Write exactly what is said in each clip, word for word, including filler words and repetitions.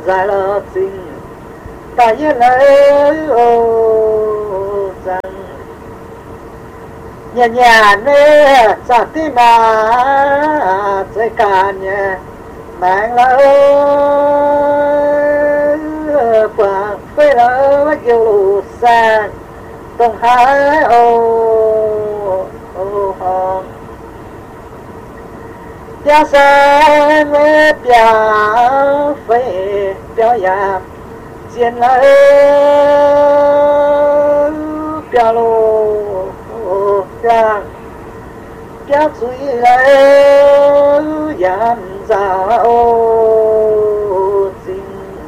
dài lỡ tình ta như lấy ô rằng nhà nhà nè sa tí mà chơi cả nhà mang lỡ quảng phê lỡ yêu lù sang tông hai ô ô hòn cha sa mê bia phê bia ya chiến lỡ bia lô bia bia suy lỡ yam ra ô tình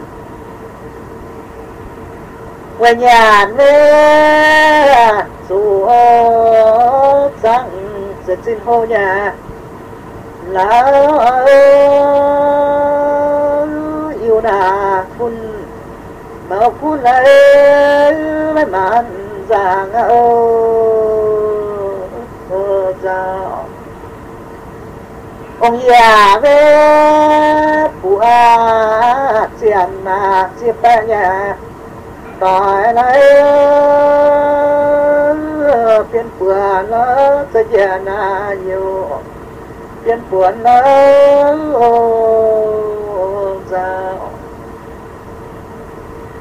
về nhà nè dù rằng sẽ xin hô nhà là yêu nà phun mà phun lại mấy màn giang ô sao ông già về bùa tiền mà chia tay nhà đòi lấy phiên bùa nó sẽ già na nhiều phiên bùa nó sao